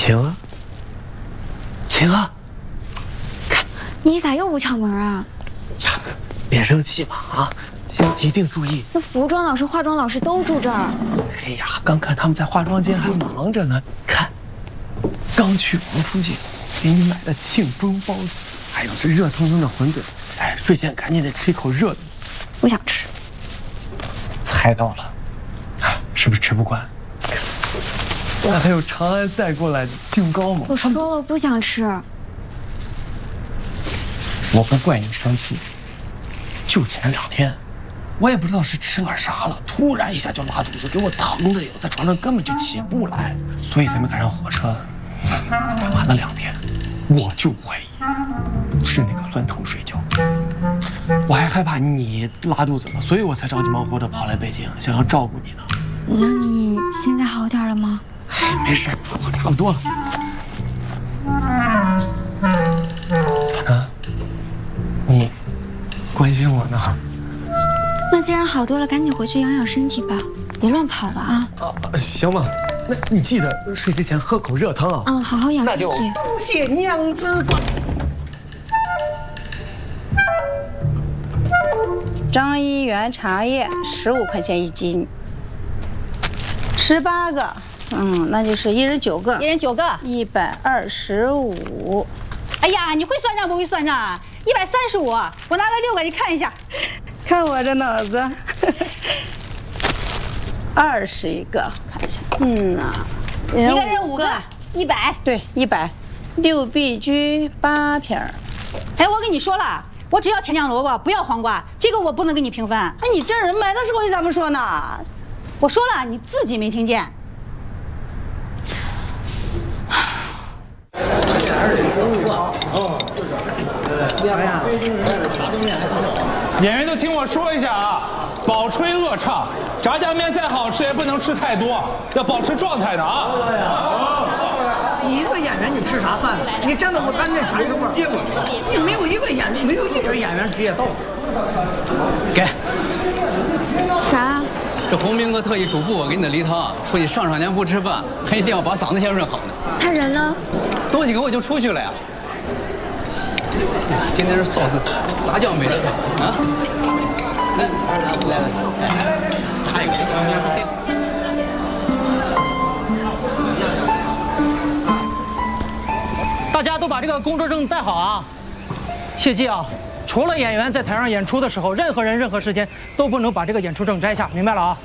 晴儿，晴儿，看你咋又不敲门啊？ 呀，别生气嘛啊！下次一定注意。 那服装老师、化妆老师都住这儿。 哎呀，刚看他们在化妆间还忙着呢。看，刚去王府井给你买的庆丰包子，还有这热腾腾的馄饨。哎，睡前赶紧得吃一口热的。 不想吃。 猜到了，啊，是不是吃不惯？那还有长安带过来的杏糕吗？ 我说了不想吃。 我不怪你生气，就前2天。我也不知道是吃了啥了，突然一下就拉肚子，给我疼的哟，在床上根本就起不来，所以才没赶上火车，晚了2天。我就怀疑是那个酸疼睡觉，我还害怕你拉肚子了，所以我才着急忙活的跑来北京，想要照顾你呢。 那你现在好点了吗？ 哎，没事，我差不多了。咋的？你关心我呢？ 那既然好多了，赶紧回去养养身体吧，别乱跑了啊！ 行吧，那你记得睡之前喝口热汤啊。 好好养身体。 恭喜娘子关。 张一元茶叶15块钱1斤，18个，那就是一人9个， 一人9个 ，125。 哎呀，你会算账不会算账？135，我拿了6个，你看一下。 看我这脑子，21个，看一下， 一个人5个，100。 对，100，6必居8片儿。 哎，我跟你说了，我只要甜酱萝卜，不要黄瓜，这个我不能给你平分。 哎，你这人买的时候你咋不说呢？ 我说了，你自己没听见。 演员都听我说一下啊，饱吹恶唱，炸酱面再好吃也不能吃太多，要保持状态的啊。 你一个演员你吃啥饭呢？你站在舞台那还是味儿，你没有一个演员，没有一点演员职业道德。 给。 啥？ 这洪明哥特意嘱咐我给你的梨汤，说你上年不吃饭，还一定要把嗓子先润好呢。 他人呢？ 多几个我就出去了呀。今天是臊子杂酱没得喝啊！来，擦一个。 大家都把这个工作证带好啊！切记啊，除了演员在台上演出的时候，任何人、任何时间都不能把这个演出证摘下，明白了啊？